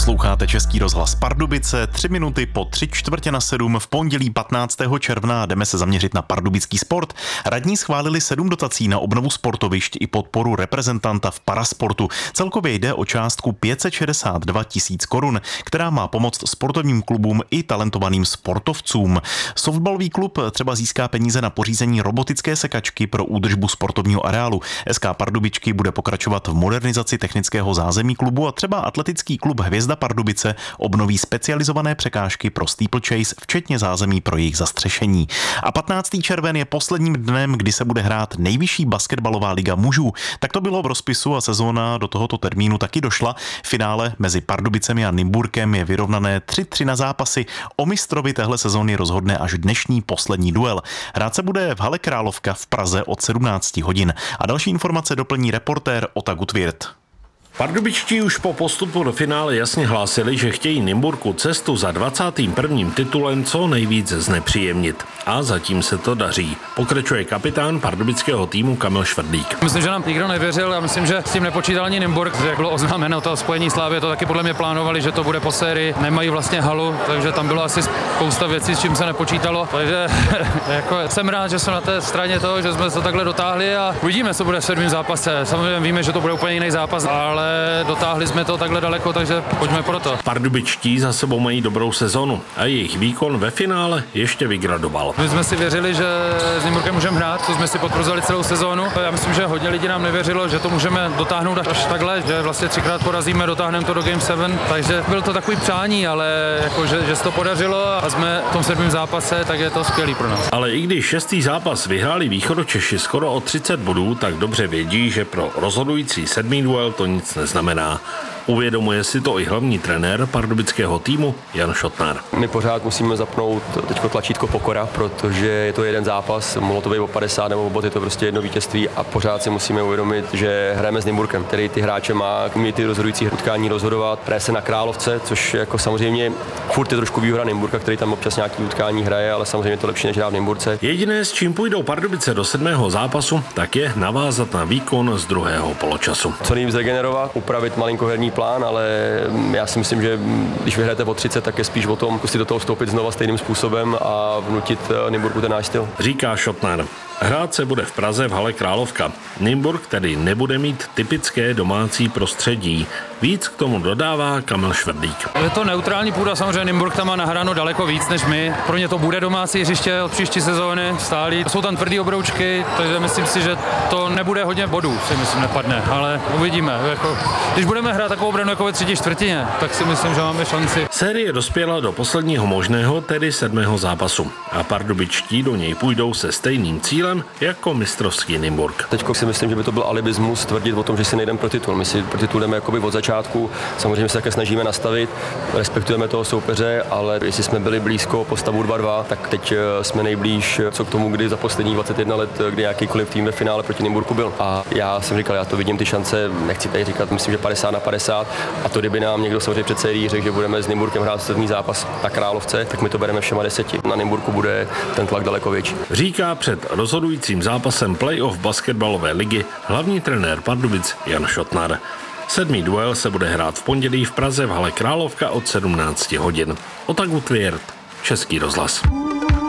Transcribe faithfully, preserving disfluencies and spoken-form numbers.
Posloucháte Český rozhlas Pardubice, tři minuty po tři čtvrtě na sedm v pondělí patnáctého června. Jdeme se zaměřit na pardubický sport. Radní schválili sedm dotací na obnovu sportovišť i podporu reprezentanta v parasportu. Celkově jde o částku pět set šedesát dva tisíc korun, která má pomoct sportovním klubům i talentovaným sportovcům. Softbalový klub třeba získá peníze na pořízení robotické sekačky pro údržbu sportovního areálu. S K Pardubičky bude pokračovat v modernizaci technického zázemí klubu a třeba atletický klub Hvězda Pardubice obnoví specializované překážky pro steeplechase, včetně zázemí pro jejich zastřešení. A patnáctého červen je posledním dnem, kdy se bude hrát nejvyšší basketbalová liga mužů. Tak to bylo v rozpisu a sezóna do tohoto termínu taky došla. Finále mezi Pardubicemi a Nymburkem je vyrovnané tři tři na zápasy. O mistrovi téhle sezóny rozhodne až dnešní poslední duel. Hrát se bude v hale Královka v Praze od sedmnáct hodin. A další informace doplní reportér Ota Gutwirth. Pardubičtí už po postupu do finále jasně hlásili, že chtějí Nymburku cestu za dvacátým prvním titulem co nejvíc znepříjemnit. A zatím se to daří. Pokračuje kapitán pardubického týmu Kamil Švrdík. Myslím, že nám nikdo nevěřil a myslím, že s tím nepočítal ani Nymburk. Jak bylo oznámeno to spojení Slávy, to taky podle mě plánovali, že to bude po sérii. Nemají vlastně halu, takže tam bylo asi spousta věcí, s čím se nepočítalo. Takže jako jsem rád, že jsem na té straně toho, že jsme to takhle dotáhli a uvidíme, co bude v sedmém zápase. Samozřejmě víme, že to bude úplně jiný zápas, ale dotáhli jsme to takhle daleko, takže pojďme pro to. Pardubičtí za sebou mají dobrou sezonu a jejich výkon ve finále ještě vygradoval. My jsme si věřili, že s Nymburkem můžeme hrát, to jsme si potvrzovali celou sezónu. Já myslím, že hodně lidí nám nevěřilo, že to můžeme dotáhnout až takhle, že vlastně třikrát porazíme, dotáhneme to do Game sedm, takže byl to takový přání, ale jako, že, že se to podařilo a jsme v tom sedmém zápase, tak je to skvělý pro nás. Ale i když šestý zápas vyhráli Východočeši skoro o třicet bodů, tak dobře vědí, že pro rozhodující sedmý duel to nic neznamená. Uvědomuje si to i hlavní trenér pardubického týmu Jan Šotnar. My pořád musíme zapnout teďko tlačítko pokora, protože je to jeden zápas, mohlo to být o padesát nebo o bod, je to prostě jedno vítězství a pořád si musíme uvědomit, že hrajeme s Nymburkem, který ty hráče má, umí ty rozhodující utkání rozhodovat, hraje se na Královce, což jako samozřejmě furt je trošku výhoda Nymburka, který tam občas nějaký utkání hraje, ale samozřejmě to lepší než hrát v Nymburce. Jediné, s čím půjdou Pardubice do sedmého zápasu, tak je navázat na výkon z druhého poločasu. Co nejvíc zregenerovat, upravit malinko herní plán, ale já si myslím, že když vyhrajete po třicet, tak je spíš o tom zkusit do toho vstoupit znova stejným způsobem a vnutit Nymburku ten náš styl. Říká Šotnar. Hrát se bude v Praze v hale Královka. Nymburk tedy nebude mít typické domácí prostředí. Víc k tomu dodává Kamil Švrdík. Je to neutrální půda, samozřejmě Nymburk tam má nahráno daleko víc než my. Pro ně to bude domácí hřiště od příští sezóny stálý. Jsou tam tvrdý obroučky, takže myslím si, že to nebude hodně bodů, si myslím nepadne, ale uvidíme. Jako, když budeme hrát takovou obranu jako ve třetí čtvrtině, tak si myslím, že máme šanci. Série dospěla do posledního možného, tedy sedmého zápasu. A pardubičtí do něj půjdou se stejným cílem jako mistrovský Nymburk. Teďko si myslím, že by to byl alibismus tvrdit o tom, že si nejdeme pro titul. My si pro titul jdeme jakoby od začátku. Samozřejmě se také snažíme nastavit, respektujeme toho soupeře, ale jestli jsme byli blízko po stavu dva dva, tak teď jsme nejblíž co k tomu, kdy za poslední dvacet jedna let, kdy jakýkoliv tým ve finále proti Nymburku byl. A já jsem říkal, já to vidím ty šance, nechci tady říkat, myslím, že padesát na padesát. A to kdyby nám někdo samozřejmě před sérií řekl, že budeme s Nymburkem hrát sedmý zápas na Královce, tak my to bereme všema deseti. Na Nymburku bude ten tlak daleko větší. Říká před rozhodujícím zápasem playoff basketbalové ligy hlavní trenér Pardubic Jan Šotnar. Sedmý duel se bude hrát v pondělí v Praze v hale Královka od sedmnáct hodin. Ota Gutwirth, Český rozhlas.